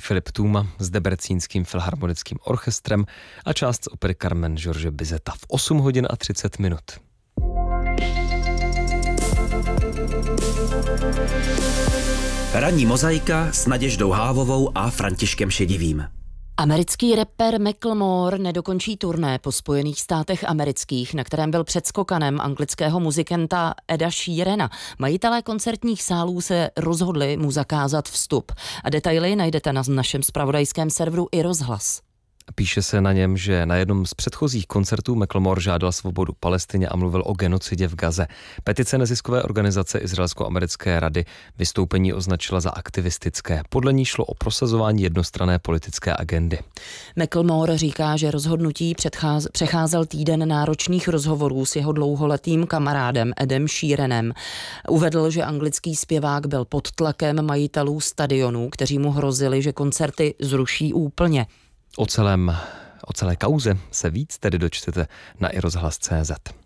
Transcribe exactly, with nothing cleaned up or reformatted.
Filip Tůma s Debrecínským filharmonickým orchestrem a část z opery Carmen George Bizeta v osm hodin a třicet minut. Ranní mozaika s Naděždou Hávovou a Františkem Šedivým. Americký rapper Macklemore nedokončí turné po Spojených státech amerických, na kterém byl předskokanem anglického muzikanta Eda Sheerana. Majitelé koncertních sálů se rozhodli mu zakázat vstup. A detaily najdete na našem zpravodajském serveru i Rozhlas. Píše se na něm, že na jednom z předchozích koncertů Macklemore žádal svobodu Palestině a mluvil o genocidě v Gaze. Petice neziskové organizace Izraelsko-americké rady vystoupení označila za aktivistické. Podle ní šlo o prosazování jednostranné politické agendy. Macklemore říká, že rozhodnutí předcház- přecházel týden náročných rozhovorů s jeho dlouholetým kamarádem Edem Sheeranem. Uvedl, že anglický zpěvák byl pod tlakem majitelů stadionů, kteří mu hrozili, že koncerty zruší úplně. O celém, o celé kauze se víc tedy dočtete na i rozhlas tečka cé zet.